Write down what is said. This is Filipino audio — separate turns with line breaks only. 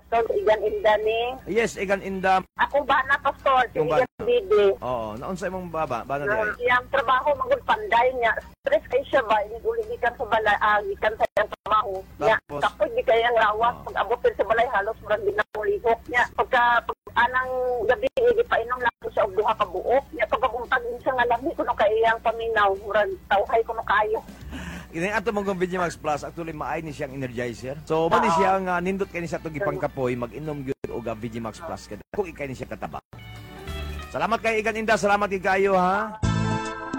Pastor, igan inda ni.
Yes, igan inda.
Ako ba na, Pastor? Si
Yung ba-
igan bibi.
Oo, naunsay mong baba, ba na di ay?
Iyang trabaho, magul panday niya. Stress kayo siya ba? Uli gikan sa balay, gikan sa iyang trabaho. Niya,
Tapos?
kapoy di kayang rawas. Pag abutin sa balay, halos murang di na mulihok niya. Pagka anang gabi, painom lang ko siya og duha ka buok. Niya, pagkakuntag siya nga lami, kuno kayang paminaw, murang tawhay kuno kayo.
Ini ato mong Vigimax Plus actually maay ni siyang energizer. So man ni siya nga nindot kay ni sa tug ipangkapoy mag-inom gyud og Vigimax Plus kada kung ikay ni siya kataba. Salamat kay Igan Inda, salamat kay kayo ha.